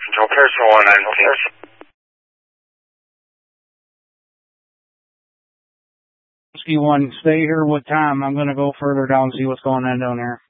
Control Pearson 119. Whiskey 1, stay here with Tom. I'm going to go further down and see what's going on down there.